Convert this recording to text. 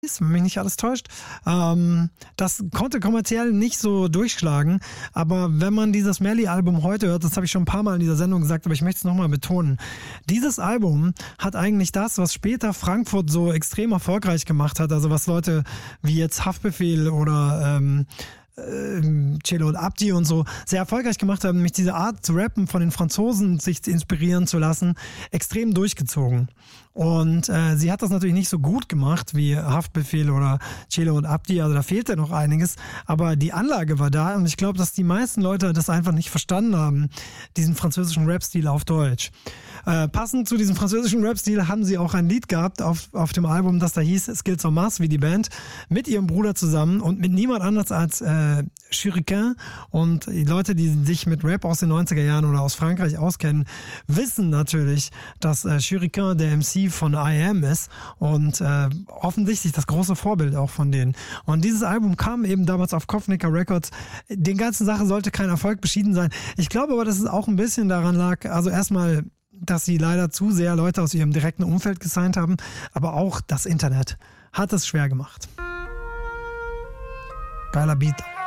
wenn mich nicht alles täuscht. Das konnte kommerziell nicht so durchschlagen, aber wenn man dieses Melly-Album heute hört, das habe ich schon ein paar Mal in dieser Sendung gesagt, aber ich möchte es nochmal betonen, dieses Album hat eigentlich das, was später Frankfurt so extrem erfolgreich gemacht hat, also was Leute wie jetzt Haftbefehl oder Cello und Abdi und so sehr erfolgreich gemacht haben, nämlich diese Art zu rappen von den Franzosen sich inspirieren zu lassen, extrem durchgezogen. Und sie hat das natürlich nicht so gut gemacht wie Haftbefehl oder Cello und Abdi, also da fehlte noch einiges, aber die Anlage war da und ich glaube, dass die meisten Leute das einfach nicht verstanden haben, diesen französischen Rap-Stil auf Deutsch. Passend zu diesem französischen Rap-Stil haben sie auch ein Lied gehabt auf dem Album, das da hieß Skills en Masse, wie die Band, mit ihrem Bruder zusammen und mit niemand anders als Shuriken. Und die Leute, die sich mit Rap aus den 90er Jahren oder aus Frankreich auskennen, wissen natürlich, dass Shuriken der MC von I.Am ist und offensichtlich das große Vorbild auch von denen. Und dieses Album kam eben damals auf Kopfnicker Records. Den ganzen Sache sollte kein Erfolg beschieden sein. Ich glaube aber, dass es auch ein bisschen daran lag, also erstmal, dass sie leider zu sehr Leute aus ihrem direkten Umfeld gesigned haben, aber auch das Internet hat es schwer gemacht. Geiler Beat.